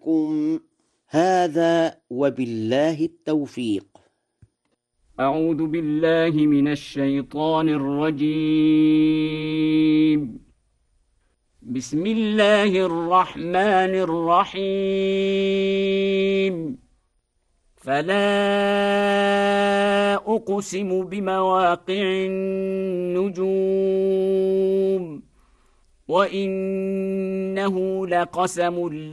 لكم. هذا وبالله التوفيق. أعوذ بالله من الشيطان الرجيم. بسم الله الرحمن الرحيم. فلا أقسم بمواقع النجوم وإنه لقسم